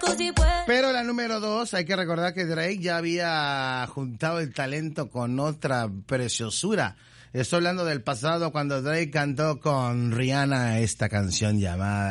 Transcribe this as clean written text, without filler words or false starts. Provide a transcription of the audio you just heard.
Pero la número 2, hay que recordar que Drake ya había juntado el talento con otra preciosura. Estoy hablando del pasado cuando Drake cantó con Rihanna esta canción llamada